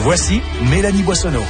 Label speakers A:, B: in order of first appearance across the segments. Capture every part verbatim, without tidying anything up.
A: Voici Mélanie Boissonneau.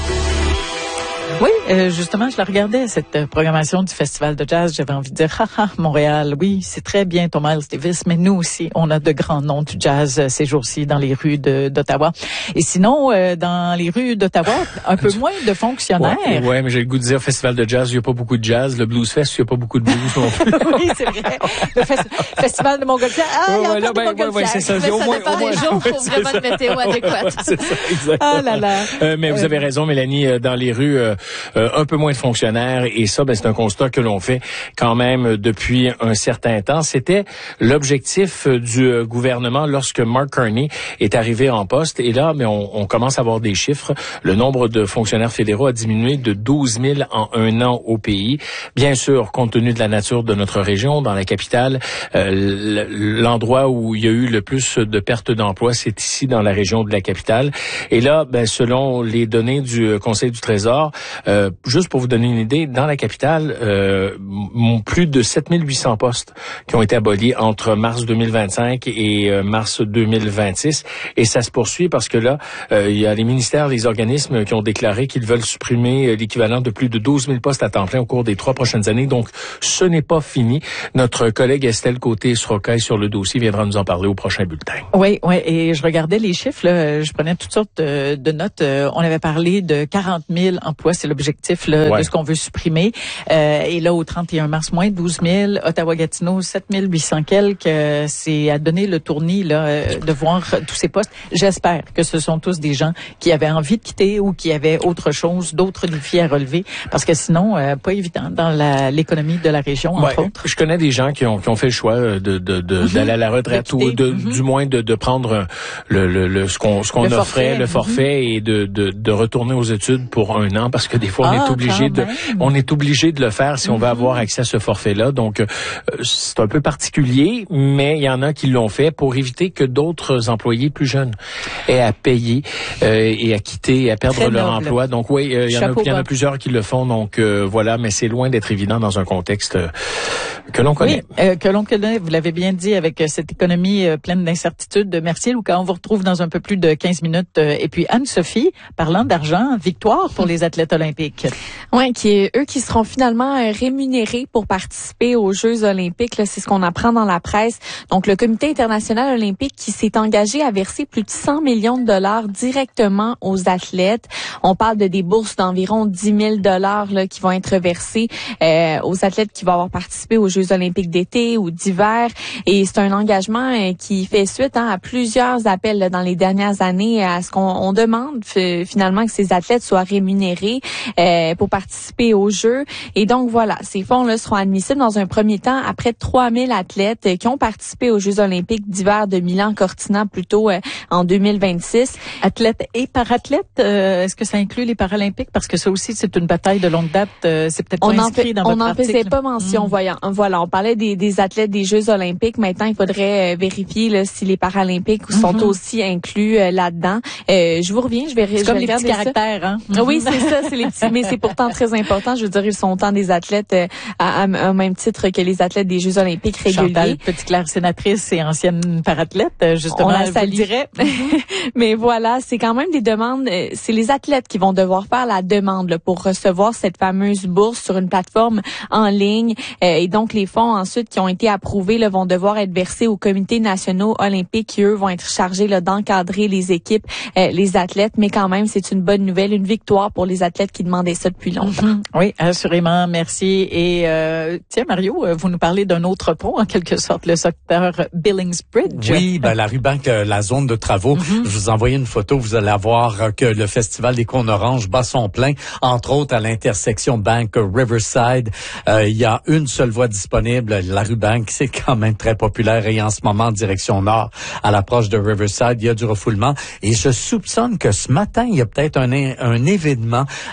B: Oui, euh, justement, je la regardais, cette euh, programmation du Festival de jazz. J'avais envie de dire, haha, Montréal, oui, c'est très bien ton Miles Davis, mais nous aussi, on a de grands noms du jazz euh, ces jours-ci dans les rues de, d'Ottawa. Et sinon, euh, dans les rues d'Ottawa, un peu moins de fonctionnaires.
C: Ouais, ouais, mais j'ai le goût de dire Festival de jazz, il n'y a pas beaucoup de jazz. Le Blues Fest, il n'y a pas beaucoup de blues non plus.
B: Oui, c'est vrai. Le fest- Festival de Montgolfière, ah, il y a
C: ouais,
B: encore
C: là,
B: de
C: ben,
B: Montgolfière.
C: ouais, ouais, c'est ça.
B: Mais
C: Au
B: ça
C: moins,
B: dépend
C: au moins,
B: des jours
C: ouais,
B: pour
C: c'est
B: vraiment une météo adéquate.
C: C'est ça, exactement.
B: Ah là là.
C: Euh, mais vous
B: Euh,
C: avez raison, Mélanie, euh, dans les rues, euh, euh, un peu moins de fonctionnaires. Et ça, ben, c'est un constat que l'on fait quand même depuis un certain temps. C'était l'objectif du gouvernement lorsque Mark Carney est arrivé en poste. Et là, mais on, on commence à avoir des chiffres. Le nombre de fonctionnaires fédéraux a diminué de douze mille en un an au pays. Bien sûr, compte tenu de la nature de notre région, dans la capitale, euh, l'endroit où il y a eu le plus de pertes d'emplois, c'est ici dans la région de la capitale. Et là, ben, selon les données du Conseil du Trésor, euh, juste pour vous donner une idée, dans la capitale, euh, plus de sept mille huit cents postes qui ont été abolis entre mars deux mille vingt-cinq et euh, mars deux mille vingt-six. Et ça se poursuit parce que là, euh, il y a les ministères, les organismes qui ont déclaré qu'ils veulent supprimer l'équivalent de plus de douze mille postes à temps plein au cours des trois prochaines années. Donc, ce n'est pas fini. Notre collègue Estelle Côté-Srocaille sur le dossier viendra nous en parler au prochain bulletin.
B: Oui, oui, et je regardais les chiffres, là, je prenais toutes sortes de, de notes. Euh, on avait parlé de quarante mille emplois, c'est l'objectif là,
C: ouais.
B: de ce qu'on veut supprimer. Euh, et là, au trente et un mars, moins douze mille. Ottawa-Gatineau, sept mille huit cents quelques. Euh, c'est à donner le tournis là, euh, de voir tous ces postes. J'espère que ce sont tous des gens qui avaient envie de quitter ou qui avaient autre chose, d'autres défis à relever. Parce que sinon, euh, pas évident dans la, l'économie de la région, entre
C: ouais,
B: autres.
C: Je connais des gens qui ont, qui ont fait le choix de, de, de, mm-hmm. d'aller à la retraite ou de, mm-hmm. du moins de, de prendre le, le, le, ce qu'on, ce qu'on
B: le
C: offrait,
B: forfait,
C: le forfait mm-hmm. et de, de, de retourner aux études pour un an parce que des fois, on
B: ah,
C: est obligé de, on est obligé de le faire si mm-hmm. on veut avoir accès à ce forfait-là. Donc, euh, c'est un peu particulier, mais il y en a qui l'ont fait pour éviter que d'autres employés plus jeunes aient à payer euh, et à quitter et à perdre
B: Très
C: leur
B: noble.
C: emploi. Donc, oui, euh, il y en a, il y en a plusieurs qui le font. Donc, euh, voilà, mais c'est loin d'être évident dans un contexte euh, que l'on connaît.
B: Oui, euh, que l'on connaît. Vous l'avez bien dit avec euh, cette économie euh, pleine d'incertitudes. Merci, Luca. On vous retrouve dans un peu plus de quinze minutes. Euh, et puis, Anne-Sophie, parlant d'argent, victoire pour les athlètes olympiques.
D: Oui, qui est eux qui seront finalement euh, rémunérés pour participer aux Jeux olympiques. Là, c'est ce qu'on apprend dans la presse. Donc, le Comité international olympique qui s'est engagé à verser plus de cent millions de dollars directement aux athlètes. On parle de des bourses d'environ dix mille dollars là, qui vont être versées euh, aux athlètes qui vont avoir participé aux Jeux olympiques d'été ou d'hiver. Et c'est un engagement euh, qui fait suite hein, à plusieurs appels là, dans les dernières années à ce qu'on on demande f- finalement que ces athlètes soient rémunérés euh, pour participer aux Jeux. Et donc voilà, ces fonds-là seront admissibles dans un premier temps à près de trois mille athlètes euh, qui ont participé aux Jeux olympiques d'hiver de Milan-Cortina plutôt euh, en deux mille vingt-six.
B: Athlètes et parathlètes, euh, est-ce que ça inclut les Paralympiques? Parce que ça aussi, c'est une bataille de longue date. Euh, c'est peut-être
D: on
B: pas
D: en
B: inscrit
D: fait,
B: dans
D: on
B: votre
D: n'en
B: article.
D: faisait pas mention. Mmh. Voyant, voilà, on parlait des, des athlètes des Jeux olympiques. Maintenant, il faudrait euh, vérifier là, si les Paralympiques mmh. sont aussi inclus euh, là-dedans. Euh, je vous reviens, je vais
B: C'est
D: je
B: comme
D: vais
B: les petits
D: ça.
B: caractères, hein?
D: Oui, c'est ça, c'est les petits, mais c'est pourtant très important. Je veux dire, ils sont autant des athlètes euh, à, à, au même titre que les athlètes des Jeux olympiques réguliers.
B: Chantal Petitclerc, sénatrice et ancienne parathlète, justement,
D: on la
B: je
D: salue.
B: vous le dirais.
D: Mais voilà, c'est quand même des demandes. C'est les athlètes qui vont devoir faire la demande là, pour recevoir cette fameuse bourse sur une plateforme en ligne. Euh, et donc, les fonds ensuite qui ont été approuvés là, vont devoir être versés aux comités nationaux olympiques qui, eux, vont être chargés là, d'encadrer les équipes, euh, les athlètes. Mais quand même, c'est une bonne nouvelle, une victoire pour les athlètes qui demandaient ça depuis longtemps. Mm-hmm.
B: Oui, assurément, merci. Et euh, tiens, Mario, vous nous parlez d'un autre pont, en quelque sorte, le secteur Billingsbridge.
E: Oui, ben la rue Banque, la zone de travaux. Mm-hmm. Je vous envoie une photo, vous allez voir que le Festival des Cônes Oranges bat son plein, entre autres à l'intersection Bank Riverside. Euh, il y a une seule voie disponible, la rue Bank, c'est quand même très populaire et en ce moment, en direction nord, à l'approche de Riverside, il y a du refoulement. Et je soupçonne que ce matin, il y a peut-être un, un événement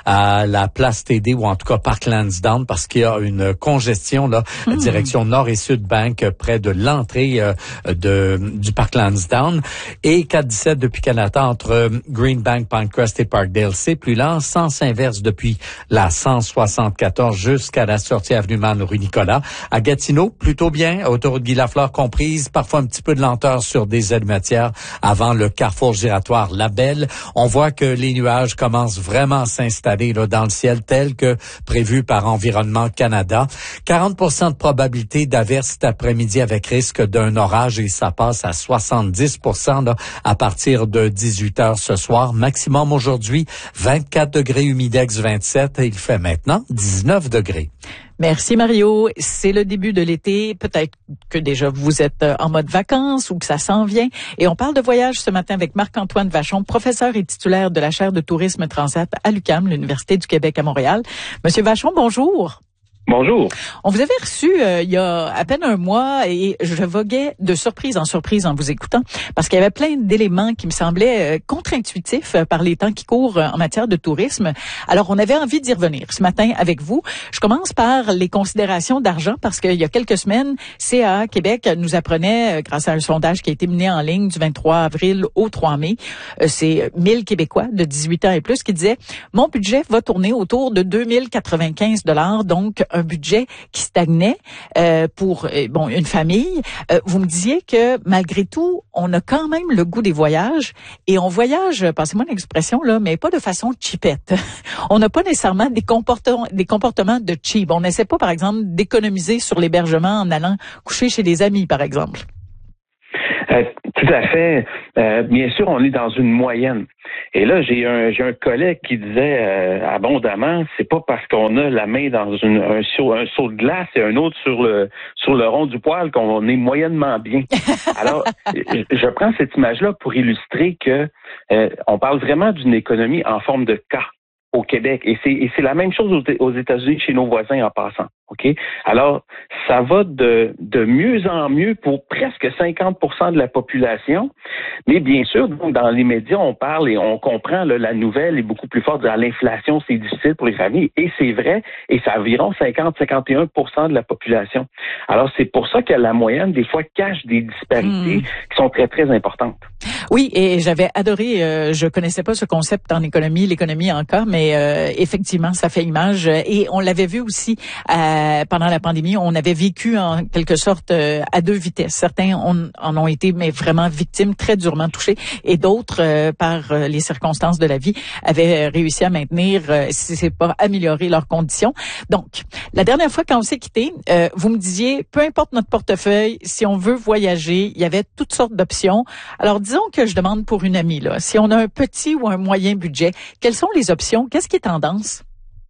E: à la place T D ou en tout cas Park Lansdowne parce qu'il y a une congestion là, mmh. direction nord et sud Bank près de l'entrée euh, de du Park Lansdowne et quatre dix-sept depuis Canada entre Greenbank, Pinecrest et Parkdale. C'est plus lent. Sens inverse depuis la cent soixante-quatorze jusqu'à la sortie avenue Man rue Nicolas. À Gatineau, plutôt bien. Autoroute Guy Lafleur comprise. Parfois un petit peu de lenteur sur des aides-matières avant le carrefour giratoire Labelle. On voit que les nuages commencent vraiment à s'installer là, dans le ciel tel que prévu par Environnement Canada. quarante pour cent de probabilité d'averse cet après-midi avec risque d'un orage et ça passe à soixante-dix pour cent là, à partir de dix-huit heures ce soir. Maximum aujourd'hui, vingt-quatre degrés, humidex vingt-sept et il fait maintenant dix-neuf degrés.
B: Merci Mario. C'est le début de l'été. Peut-être que déjà vous êtes en mode vacances ou que ça s'en vient. Et on parle de voyage ce matin avec Marc-Antoine Vachon, professeur et titulaire de la chaire de tourisme Transat à l'U Q A M, l'Université du Québec à Montréal. Monsieur Vachon, bonjour.
A: Bonjour.
B: On vous avait reçu euh, il y a à peine un mois et je voguais de surprise en surprise en vous écoutant parce qu'il y avait plein d'éléments qui me semblaient euh, contre-intuitifs euh, par les temps qui courent euh, en matière de tourisme. Alors, on avait envie d'y revenir ce matin avec vous. Je commence par les considérations d'argent parce qu'il y a quelques semaines, C A A Québec nous apprenait, euh, grâce à un sondage qui a été mené en ligne du vingt-trois avril au trois mai, euh, c'est mille Québécois de dix-huit ans et plus qui disaient « Mon budget va tourner autour de deux mille quatre-vingt-quinze dollars, donc un budget qui stagnait euh, pour euh, bon une famille. Euh, vous me disiez que malgré tout, on a quand même le goût des voyages et on voyage, passez-moi l'expression là, mais pas de façon cheapette. On n'a pas nécessairement des comportements des comportements de cheap. On n'essaie pas, par exemple, d'économiser sur l'hébergement en allant coucher chez des amis, par exemple.
A: Euh, tout à fait. Euh, bien sûr, on est dans une moyenne. Et là, j'ai un j'ai un collègue qui disait euh, abondamment, c'est pas parce qu'on a la main dans une, un, seau, un seau de glace et un autre sur le sur le rond du poil qu'on est moyennement bien. Alors, je, je prends cette image-là pour illustrer que euh, on parle vraiment d'une économie en forme de cas au Québec. Et c'est, et c'est la même chose aux, aux États-Unis chez nos voisins en passant. OK? Alors, ça va de, de mieux en mieux pour presque cinquante pour cent de la population. Mais bien sûr, donc, dans les médias, on parle et on comprend, là, la nouvelle est beaucoup plus forte. L'inflation, c'est difficile pour les familles. Et c'est vrai. Et c'est environ cinquante à cinquante et un pour cent de la population. Alors, c'est pour ça que la moyenne, des fois, cache des disparités mmh. qui sont très, très importantes.
B: Oui, et j'avais adoré, euh, je connaissais pas ce concept en économie, l'économie en cas, mais euh, effectivement, ça fait image. Et on l'avait vu aussi euh, pendant la pandémie, on avait vécu en quelque sorte euh, à deux vitesses. Certains on, en ont été mais vraiment victimes, très durement touchés, et d'autres, euh, par euh, les circonstances de la vie, avaient réussi à maintenir, euh, si c'est pas améliorer leurs conditions. Donc, la dernière fois quand on s'est quitté, euh, vous me disiez, peu importe notre portefeuille, si on veut voyager, il y avait toutes sortes d'options. Alors, disons que je demande pour une amie, là, si on a un petit ou un moyen budget, quelles sont les options? Qu'est-ce qui est tendance?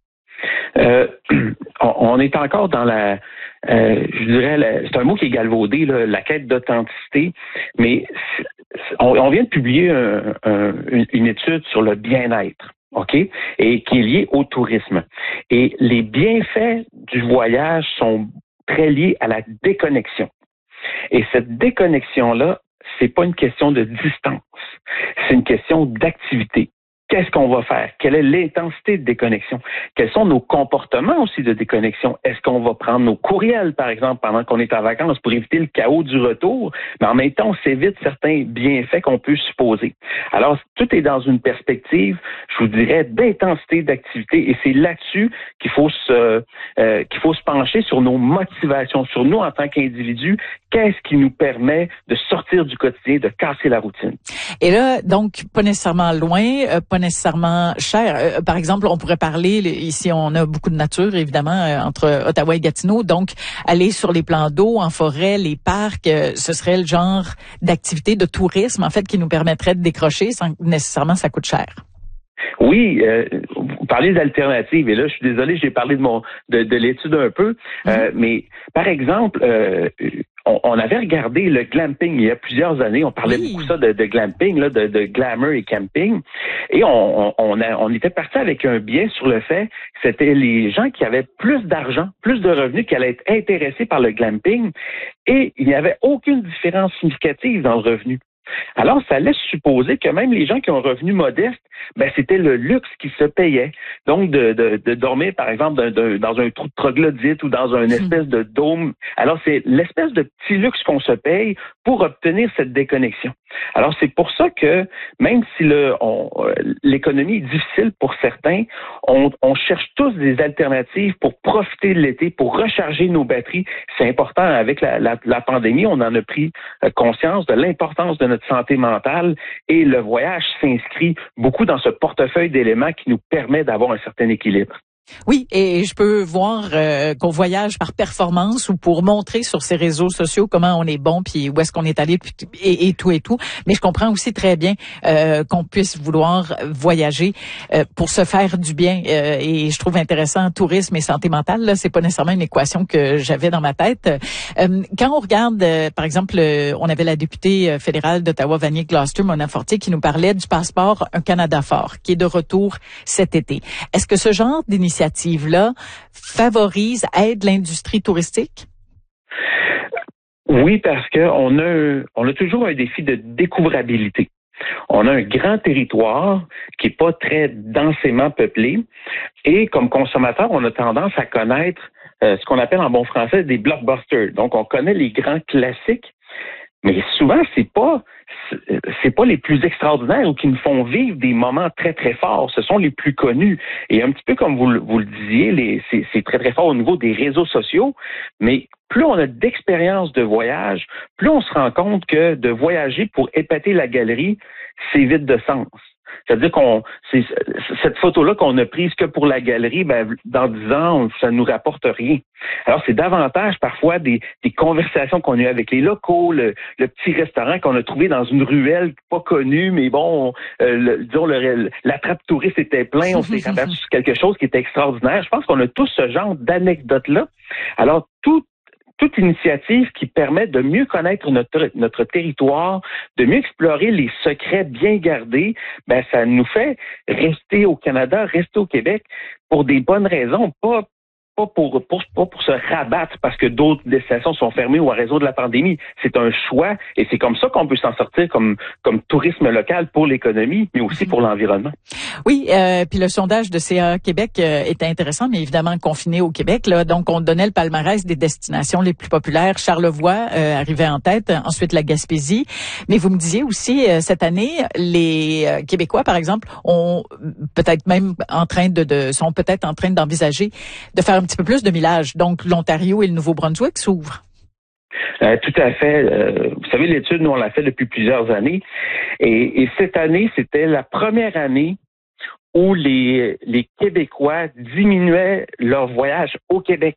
A: Euh, on est encore dans la, euh, je dirais, la, c'est un mot qui est galvaudé, là, la quête d'authenticité, mais on, on vient de publier un, un, une, une étude sur le bien-être. OK? Et qui est lié au tourisme. Et les bienfaits du voyage sont très liés à la déconnexion. Et cette déconnexion-là, c'est pas une question de distance, c'est une question d'activité. Qu'est-ce qu'on va faire? Quelle est l'intensité de déconnexion? Quels sont nos comportements aussi de déconnexion? Est-ce qu'on va prendre nos courriels, par exemple, pendant qu'on est en vacances pour éviter le chaos du retour? Mais en même temps, on s'évite certains bienfaits qu'on peut supposer. Alors, tout est dans une perspective, je vous dirais, d'intensité d'activité. Et c'est là-dessus qu'il faut se, euh, qu'il faut se pencher sur nos motivations, sur nous en tant qu'individus. Qu'est-ce qui nous permet de sortir du quotidien, de casser la routine?
B: Et là, donc, pas nécessairement loin, euh, pas nécessairement cher. Euh, par exemple, on pourrait parler, ici on a beaucoup de nature, évidemment, euh, entre Ottawa et Gatineau, donc aller sur les plans d'eau, en forêt, les parcs, euh, ce serait le genre d'activité de tourisme, en fait, qui nous permettrait de décrocher sans que nécessairement ça coûte cher.
A: Oui, euh, vous parlez d'alternatives, et là, je suis désolé, j'ai parlé de mon de, de l'étude un peu, mmh. euh, mais par exemple, euh, on, on avait regardé le glamping il y a plusieurs années, on parlait oui. beaucoup ça de, de glamping, là, de, de glamour et camping, et on, on, a, on était parti avec un biais sur le fait que c'était les gens qui avaient plus d'argent, plus de revenus qui allaient être intéressés par le glamping, et il n'y avait aucune différence significative dans le revenu. Alors, ça laisse supposer que même les gens qui ont un revenu modeste, ben c'était le luxe qui se payait. Donc, de, de, de dormir, par exemple, de, de, dans un trou de troglodyte ou dans une espèce de dôme. Alors, c'est l'espèce de petit luxe qu'on se paye pour obtenir cette déconnexion. Alors, c'est pour ça que, même si le, on, l'économie est difficile pour certains, on, on cherche tous des alternatives pour profiter de l'été, pour recharger nos batteries. C'est important. Avec la, la, la pandémie, on en a pris conscience de l'importance de notre santé mentale et le voyage s'inscrit beaucoup dans ce portefeuille d'éléments qui nous permet d'avoir un certain équilibre.
B: Oui, et je peux voir euh, qu'on voyage par performance ou pour montrer sur ces réseaux sociaux comment on est bon, puis où est-ce qu'on est allé, et, et tout et tout. Mais je comprends aussi très bien euh, qu'on puisse vouloir voyager euh, pour se faire du bien. Euh, et je trouve intéressant tourisme et santé mentale. Là, c'est pas nécessairement une équation que j'avais dans ma tête. Euh, quand on regarde, euh, par exemple, euh, on avait la députée fédérale d'Ottawa, Vanier Gloucester, Mona Fortier, qui nous parlait du passeport Un Canada fort, qui est de retour cet été. Est-ce que ce genre d'initiative initiative-là favorise, aide l'industrie touristique?
A: Oui, parce que on a, on a toujours un défi de découvrabilité. On a un grand territoire qui est pas très densément peuplé et comme consommateur, on a tendance à connaître euh, ce qu'on appelle en bon français des blockbusters. Donc, on connaît les grands classiques, mais souvent, c'est pas c'est pas les plus extraordinaires ou qui nous font vivre des moments très, très forts. Ce sont les plus connus. Et un petit peu comme vous, vous le disiez, les, c'est, c'est très, très fort au niveau des réseaux sociaux, mais plus on a d'expérience de voyage, plus on se rend compte que de voyager pour épater la galerie, c'est vide de sens. C'est-à-dire qu'on, c'est, cette photo-là qu'on a prise que pour la galerie, ben, dans dix ans, ça nous rapporte rien. Alors, c'est davantage parfois des, des conversations qu'on a eues avec les locaux, le, le petit restaurant qu'on a trouvé dans une ruelle pas connue, mais bon, euh, le, disons, le, la trappe touriste était plein, on s'est rabattu sur quelque chose qui était extraordinaire. Je pense qu'on a tous ce genre d'anecdotes-là. Alors, tout toute initiative qui permet de mieux connaître notre, notre territoire, de mieux explorer les secrets bien gardés, ben ça nous fait rester au Canada, rester au Québec pour des bonnes raisons, pas pas pour, pour, pas pour se rabattre parce que d'autres destinations sont fermées ou à raison de la pandémie. C'est un choix et c'est comme ça qu'on peut s'en sortir comme, comme tourisme local pour l'économie, mais aussi pour l'environnement.
B: Oui, euh, puis le sondage de C A Québec euh, était intéressant, mais évidemment confiné au Québec. Là, donc, on donnait le palmarès des destinations les plus populaires. Charlevoix euh, arrivait en tête, ensuite la Gaspésie. Mais vous me disiez aussi, euh, cette année, les euh, Québécois, par exemple, ont peut-être même en train de, de sont peut-être en train d'envisager de faire un petit peu plus de millage. Donc, l'Ontario et le Nouveau-Brunswick s'ouvrent.
A: Euh, tout à fait. Euh, vous savez, l'étude, nous, on l'a fait depuis plusieurs années. Et, et cette année, c'était la première année où les, les Québécois diminuaient leur voyage au Québec.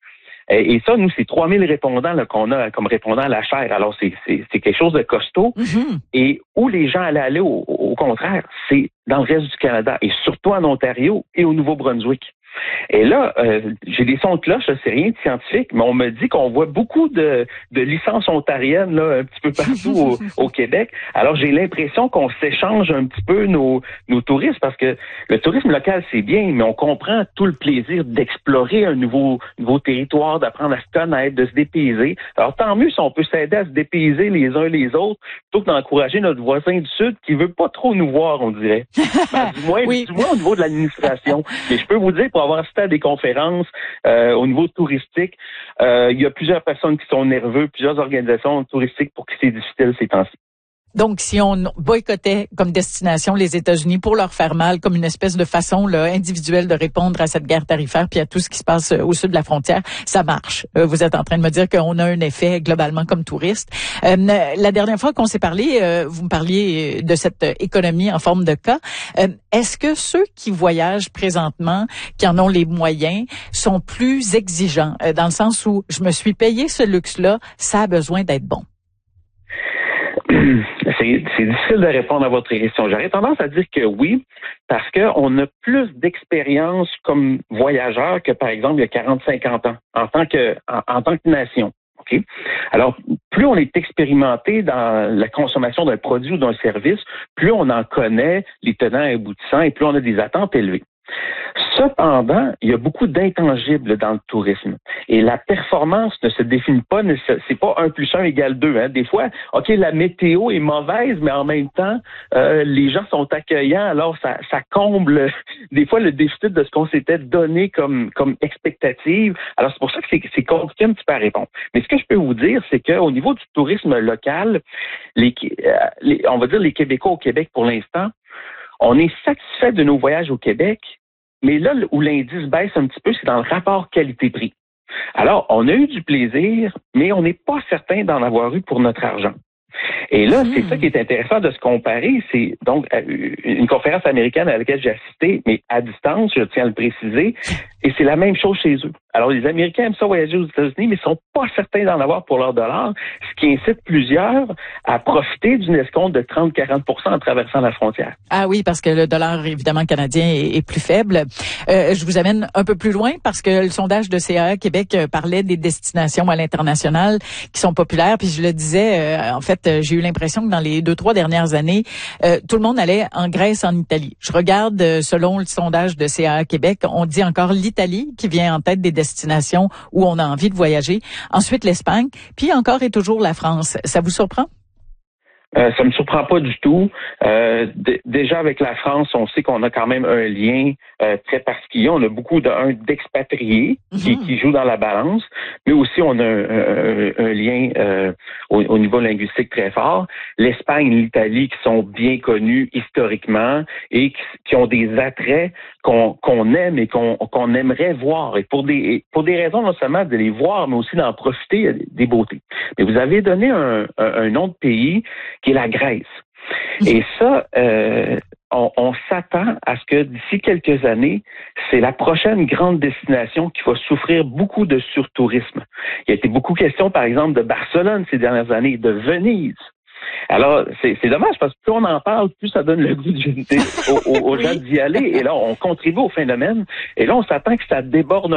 A: Et, et ça, nous, c'est trois mille répondants là, qu'on a comme répondants à la chaire. Alors, c'est, c'est, c'est quelque chose de costaud. Mm-hmm. Et où les gens allaient aller, au, au contraire, c'est dans le reste du Canada, et surtout en Ontario et au Nouveau-Brunswick. Et là, euh, j'ai des sons de cloche, c'est rien de scientifique, mais on me dit qu'on voit beaucoup de, de licences ontariennes là, un petit peu partout au, au Québec. Alors, j'ai l'impression qu'on s'échange un petit peu nos, nos touristes parce que le tourisme local, c'est bien, mais on comprend tout le plaisir d'explorer un nouveau, nouveau territoire, d'apprendre à se connaître, de se dépayser. Alors, tant mieux si on peut s'aider à se dépayser les uns les autres plutôt que d'encourager notre voisin du Sud qui veut pas trop nous voir, on dirait. Ben, du moins, oui. du moins au niveau de l'administration. Mais je peux vous dire, pour avoir assisté à des conférences euh, au niveau touristique, euh, il y a plusieurs personnes qui sont nerveuses, plusieurs organisations touristiques pour qui c'est difficile ces temps-ci.
B: Donc, si on boycottait comme destination les États-Unis pour leur faire mal, comme une espèce de façon là, individuelle de répondre à cette guerre tarifaire puis à tout ce qui se passe au sud de la frontière, ça marche. Euh, vous êtes en train de me dire qu'on a un effet globalement comme touriste. Euh, la dernière fois qu'on s'est parlé, euh, vous me parliez de cette économie en forme de cas. Euh, est-ce que ceux qui voyagent présentement, qui en ont les moyens, sont plus exigeants, euh, dans le sens où je me suis payé ce luxe-là, ça a besoin d'être bon?
A: C'est, c'est difficile de répondre à votre question. J'aurais tendance à dire que oui, parce qu'on a plus d'expérience comme voyageur que, par exemple, il y a quarante à cinquante ans, en tant que, en, en tant que nation. Okay? Alors, plus on est expérimenté dans la consommation d'un produit ou d'un service, plus on en connaît les tenants et aboutissants et plus on a des attentes élevées. Cependant, il y a beaucoup d'intangibles dans le tourisme. Et la performance ne se définit pas, c'est pas un plus un égale deux. Hein. Des fois, OK, la météo est mauvaise, mais en même temps, euh, les gens sont accueillants, alors ça, ça comble des fois le déficit de ce qu'on s'était donné comme, comme expectative. Alors, c'est pour ça que c'est, c'est compliqué un petit peu à répondre. Mais ce que je peux vous dire, c'est qu'au niveau du tourisme local, les, les, on va dire les Québécois au Québec pour l'instant, on est satisfait de nos voyages au Québec, mais là où l'indice baisse un petit peu, c'est dans le rapport qualité-prix. Alors, on a eu du plaisir, mais on n'est pas certain d'en avoir eu pour notre argent. Et là, mmh. c'est ça qui est intéressant de se comparer. C'est donc une conférence américaine à laquelle j'ai assisté, mais à distance, je tiens à le préciser, et c'est la même chose chez eux. Alors, les Américains aiment ça voyager aux États-Unis, mais sont pas certains d'en avoir pour leur dollar, ce qui incite plusieurs à profiter d'une escompte de trente à quarante pour cent en traversant la frontière.
B: Ah oui, parce que le dollar, évidemment, canadien est, est plus faible. Euh, je vous amène un peu plus loin parce que le sondage de C A A Québec parlait des destinations à l'international qui sont populaires. Puis je le disais, euh, en fait, j'ai eu l'impression que dans les deux, trois dernières années, euh, tout le monde allait en Grèce, en Italie. Je regarde, euh, selon le sondage de C A A Québec, on dit encore l'Italie qui vient en tête des destinations où on a envie de voyager. Ensuite, l'Espagne, puis encore et toujours la France. Ça vous surprend?
A: Euh, ça me surprend pas du tout. Euh, d- déjà avec la France, on sait qu'on a quand même un lien euh, très particulier. On a beaucoup de, un, d'expatriés mm-hmm. qui, qui jouent dans la balance, mais aussi on a un, un, un lien euh, au, au niveau linguistique très fort. L'Espagne et l'Italie qui sont bien connus historiquement et qui, qui ont des attraits qu'on, qu'on aime et qu'on, qu'on aimerait voir. Et pour des pour des raisons non seulement de les voir, mais aussi d'en profiter des beautés. Mais vous avez donné un, un, un nom de pays qui est la Grèce. Et ça, euh, on, on s'attend à ce que d'ici quelques années, c'est la prochaine grande destination qui va souffrir beaucoup de surtourisme. Il y a été beaucoup question, par exemple, de Barcelone ces dernières années, de Venise. Alors, c'est, c'est dommage parce que plus on en parle, plus ça donne le goût de, aux, aux gens d'y aller. Et là, on contribue au phénomène. Et là, on s'attend que ça déborde